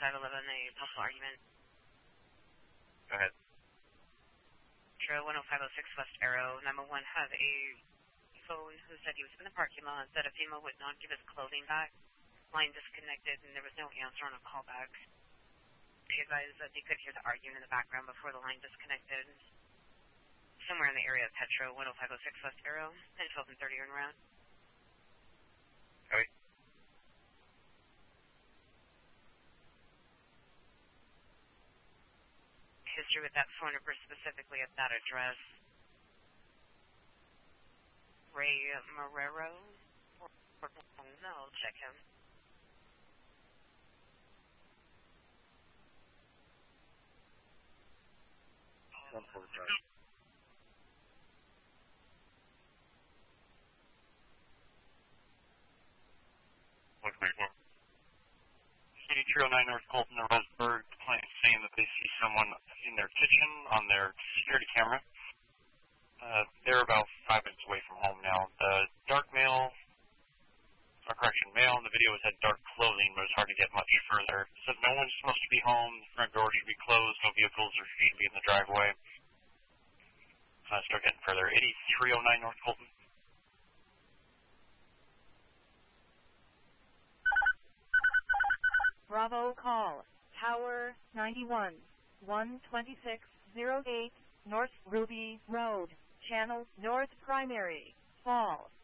511, a possible argument. Go ahead. Trail 10506 West Arrow. 911 has a phone who said he was in the parking lot, said a female would not give his clothing back. Line disconnected, and there was no answer on a callback. He advised that he could hear the argument in the background before the line disconnected. Somewhere in the area of Petro, 10506 West Arrow, and 12 and 30 are en route. Okay. History with that phone number, specifically at that address. Ray Marrero? I'll check him. City 309 North Colton and Roseburg, client saying that they see someone in their kitchen on their security camera. They're about 5 minutes away from home now. The male in the video had dark clothing, but it's hard to get much further. So no one's supposed to be home, the front door should be closed, no vehicles should be in the driveway. Start getting further. 8309 North Colton. Bravo call. Tower 91. 12608 North Ruby Road. Channel North Primary. Fall.